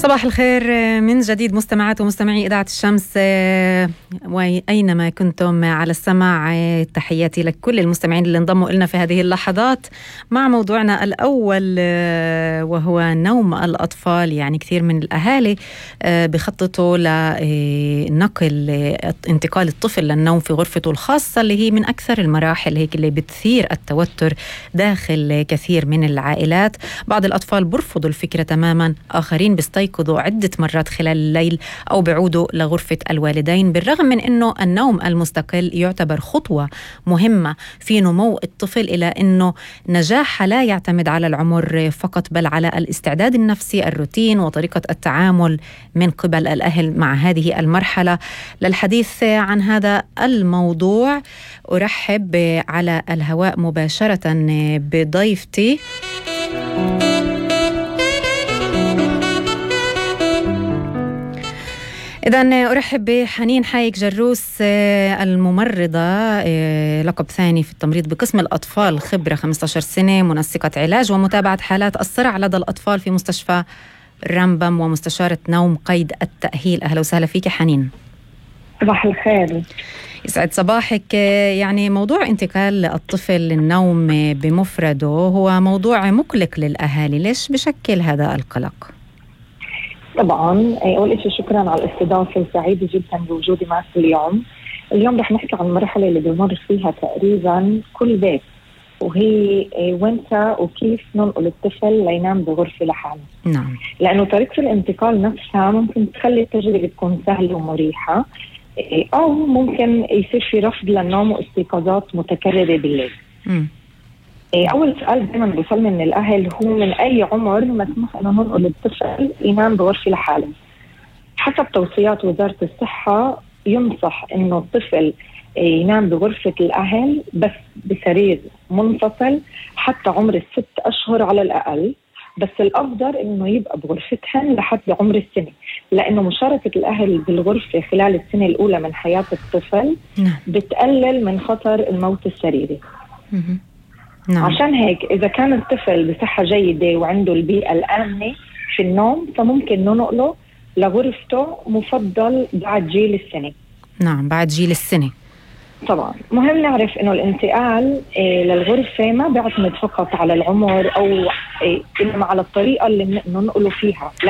صباح الخير من جديد مستمعات ومستمعي إذاعة الشمس وأينما كنتم على السماع. تحياتي لكل المستمعين اللي انضموا إلنا في هذه اللحظات مع موضوعنا الأول وهو نوم الأطفال. يعني كثير من الأهالي بخططوا لنقل انتقال الطفل للنوم في غرفته الخاصة اللي هي من أكثر المراحل هيك اللي بتثير التوتر داخل كثير من العائلات. بعض الأطفال برفضوا الفكرة تماما، آخرين بيستيقظوا عدة مرات خلال الليل أو بعودوا لغرفة الوالدين، بالرغم من أنه النوم المستقل يعتبر خطوة مهمة في نمو الطفل، إلى أنه نجاحها لا يعتمد على العمر فقط بل على الاستعداد النفسي، الروتين وطريقة التعامل من قبل الأهل مع هذه المرحلة. للحديث عن هذا الموضوع أرحب على الهواء مباشرة بضيفتي إذن أرحب بحنين حايك جروس، الممرضة لقب ثاني في التمريض بقسم الأطفال، خبرة 15 سنة، منسقة علاج ومتابعة حالات الصرع لدى الأطفال في مستشفى رامبم ومستشارة نوم قيد التأهيل. أهلا وسهلا فيك حنين. صباح الخير. يسعد صباحك. يعني موضوع انتقال الطفل للنوم بمفرده هو موضوع مقلق للأهالي، ليش بشكل هذا القلق؟ طبعا أول شيء شكرا على الاستضافة، وسعيدة جدا بوجودي معك اليوم رح نحكي عن المرحلة اللي بمر فيها تقريبا كل بيت، وهي وانت وكيف ننقل الطفل لينام بغرفة لحاله. نعم. لأنه طريقة الانتقال نفسها ممكن تخلي التجربة تكون سهلة ومريحة، أو ممكن يصير في رفض للنوم واستيقاظات متكررة بالليل. أول سؤال دائما بيوصلني من الأهل هو من أي عمر مسموح أنه ننقل الطفل ينام بغرفة لحاله؟ حسب توصيات وزارة الصحة ينصح أنه الطفل ينام بغرفة الأهل بس بسرير منفصل حتى عمر 6 أشهر على الأقل، بس الأفضل أنه يبقى بغرفتهن لحد عمر السنة، لأنه مشاركة الأهل بالغرفة خلال السنة الأولى من حياة الطفل بتقلل من خطر الموت السريري. نعم. عشان هيك إذا كان الطفل بصحة جيدة وعنده البيئة الآمنة في النوم فممكن ننقله لغرفته، مفضل بعد جيل السنة. نعم، بعد جيل السنة. طبعا مهم نعرف إنه الانتقال للغرفة ما بيعتمد فقط على العمر أو إنما على الطريقة اللي ننقله فيها.